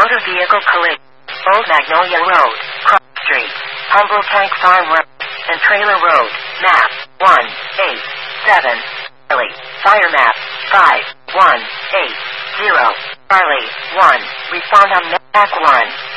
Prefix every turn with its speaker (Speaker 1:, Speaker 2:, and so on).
Speaker 1: Motor vehicle collision. Old Magnolia Road, Cross Street, Humble Tank Farm Road, and Trailer Road. Map 187. Charlie. Fire map 5180. Charlie 1. Respond on map 1.